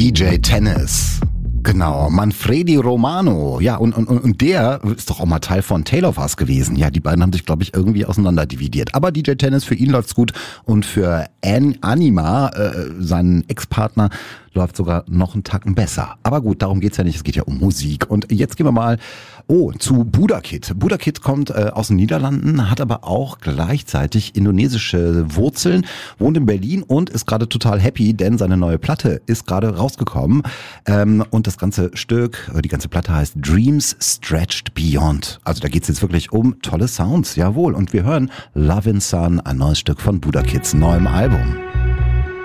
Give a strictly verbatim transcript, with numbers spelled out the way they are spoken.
D J Tennis. Genau, Manfredi Romano. Ja, und, und, und der ist doch auch mal Teil von Tale of Us gewesen. Ja, die beiden haben sich, glaube ich, irgendwie auseinanderdividiert. Aber D J Tennis, für ihn läuft's gut. Und für An Anima, äh, seinen Ex-Partner, läuft sogar noch einen Tacken besser. Aber gut, darum geht's ja nicht. Es geht ja um Musik. Und jetzt gehen wir mal oh zu Buddha Kid. Buddha Kid kommt äh, aus den Niederlanden, hat aber auch gleichzeitig indonesische Wurzeln, wohnt in Berlin und ist gerade total happy, denn seine neue Platte ist gerade rausgekommen. Ähm, und das ganze Stück, die ganze Platte heißt Dreams Stretched Beyond. Also da geht's jetzt wirklich um tolle Sounds, jawohl. Und wir hören Love in Sun, ein neues Stück von Buddha Kids neuem Album.